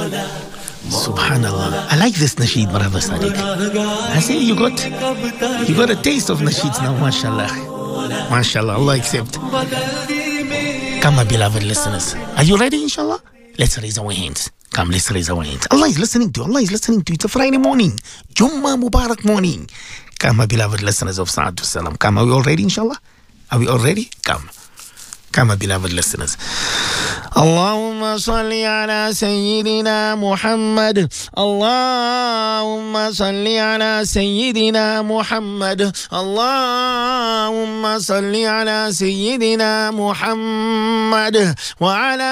Subhanallah. I like this nasheed, brother Sadiq. I say you got a taste of nasheeds now, mashallah. Mashallah, Allah accept. Come, my beloved listeners. Are you ready, inshallah? Let's raise our hands. Come, let's raise our hands. Allah is listening to you. Allah is listening to you. It's a Friday morning. Jummah Mubarak morning. Come, my beloved listeners of Sa'adu Salam. Come, are we all ready, inshallah? Are we all ready? Come. Come, my beloved listeners. Allahumma salli ala Sayyidina Muhammad. Allahumma salli ala Sayyidina Muhammad. Allahumma salli ala Sayyidina Muhammad. Wa ala